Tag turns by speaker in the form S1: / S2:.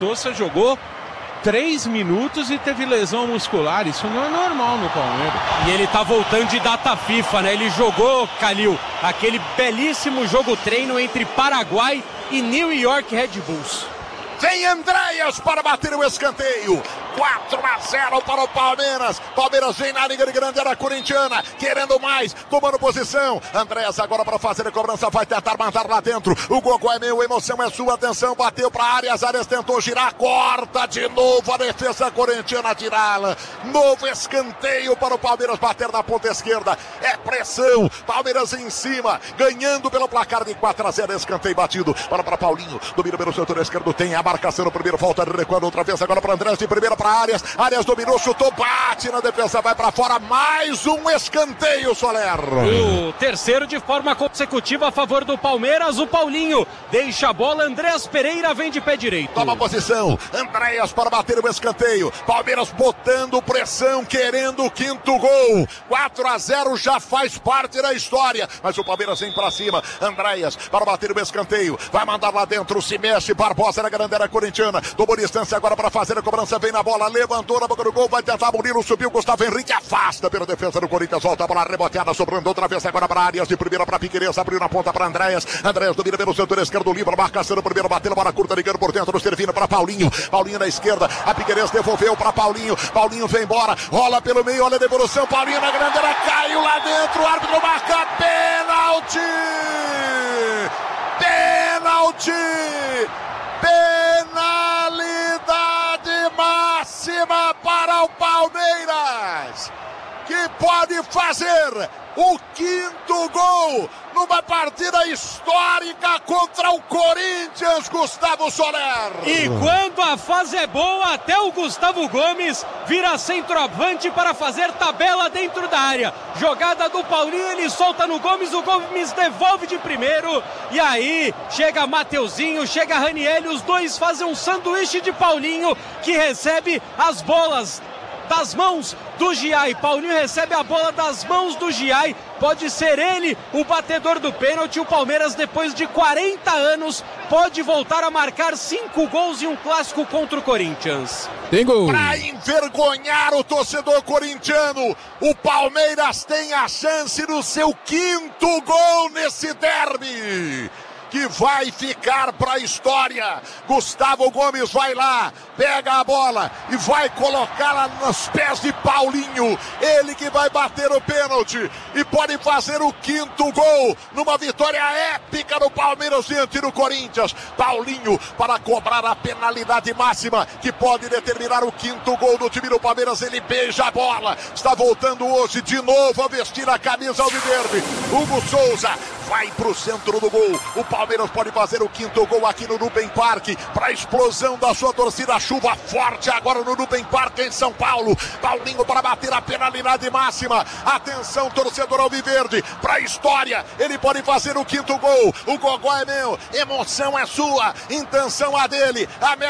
S1: Toça jogou 3 minutos e teve lesão muscular. Isso não é normal no Palmeiras.
S2: E ele tá voltando de data FIFA, né? Ele jogou, Calil, aquele belíssimo jogo treino entre Paraguai e New York Red Bulls.
S3: Vem Andréas para bater o escanteio. 4-0 para o Palmeiras. Palmeiras vem na linha de grande área corintiana, querendo mais, tomando posição. Andréas agora para fazer a cobrança, vai tentar mandar lá dentro. O Gogó é meu, a emoção é sua, atenção, bateu para Arias tentou girar, corta de novo a defesa corintiana, tirá-la. Novo escanteio para o Palmeiras bater na ponta esquerda. É pressão, Palmeiras em cima, ganhando pelo placar de 4-0, escanteio batido. Para Paulinho, domina pelo setor esquerdo, tem a marcação no primeiro, volta recuando outra vez, agora para Andrés, de primeira para Arias. Arias dominou, chutou, bate na defesa, vai para fora, mais um escanteio, Soler.
S2: O terceiro de forma consecutiva a favor do Palmeiras, o Paulinho deixa a bola, Andrés Pereira vem de pé direito.
S3: Toma posição, Andréas para bater o escanteio, Palmeiras botando pressão, querendo o quinto gol. 4-0 já faz parte da história, mas o Palmeiras vem para cima. Andréas para bater o escanteio, vai mandar lá dentro, se mexe, Barbosa na grande área corintiana, tomou distância agora para fazer a cobrança, vem na bola, levantou na boca do gol, vai tentar Murilo, subiu, Gustavo Henrique afasta pela defesa do Corinthians, volta a bola reboteada, sobrando outra vez agora para Arias, de primeira para Piquerez, abriu na ponta para Andréas domina pelo setor esquerdo, livre, marcação no primeiro, bateu a bola curta, ligando por dentro, servindo para Paulinho na esquerda, a Piquerez devolveu para Paulinho vem embora, rola pelo meio, olha a devolução, Paulinho na grande área, caiu lá dentro, o árbitro marca pênalti! Penalidade máxima para o Palmeiras, que pode fazer o quinto gol numa partida histórica contra o Corinthians, Gustavo Soler.
S2: E quando a fase é boa, até o Gustavo Gomes vira centroavante para fazer tabela dentro da área. Jogada do Paulinho, ele solta no Gomes, o Gomes devolve de primeiro. E aí chega Mateuzinho, chega Ranieri, os dois fazem um sanduíche de Paulinho, que recebe as bolas das mãos do Giai. Paulinho recebe a bola das mãos do Giai. Pode ser ele o batedor do pênalti. O Palmeiras, depois de 40 anos, pode voltar a marcar 5 gols em um clássico contra o Corinthians.
S1: Tem gol.
S3: Para envergonhar o torcedor corintiano, o Palmeiras tem a chance do seu quinto gol nesse derby, que vai ficar para a história. Gustavo Gomes vai lá, pega a bola e vai colocá-la nos pés de Paulinho. Ele que vai bater o pênalti e pode fazer o quinto gol numa vitória épica do Palmeiras diante do Corinthians. Paulinho para cobrar a penalidade máxima que pode determinar o quinto gol do time do Palmeiras. Ele beija a bola, está voltando hoje de novo a vestir a camisa alviverde. Hugo Souza vai para o centro do gol. O Palmeiras pode fazer o quinto gol aqui no Nubem Parque, para a explosão da sua torcida. Chuva forte agora no Nubem Parque em São Paulo. Paulinho para bater a penalidade máxima. Atenção, torcedor alviverde, para a história. Ele pode fazer o quinto gol. O Gogó é meu, emoção é sua, intenção a dele. A